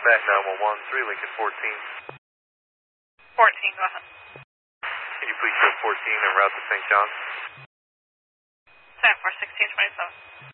Mac 911, 3 Lincoln 14. 14, go ahead. Can you please show 14 en route to St. John's? 10 for 1627.